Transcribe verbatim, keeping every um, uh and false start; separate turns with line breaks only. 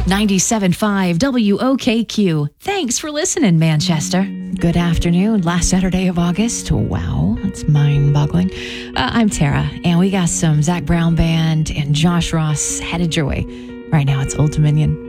ninety-seven point five W O K Q. Thanks for listening, Manchester. Good afternoon. Last Saturday of August. Wow, that's mind-boggling. Uh, I'm Tara, and we got some Zach Brown Band and Josh Ross headed your way. Right now, it's Old Dominion.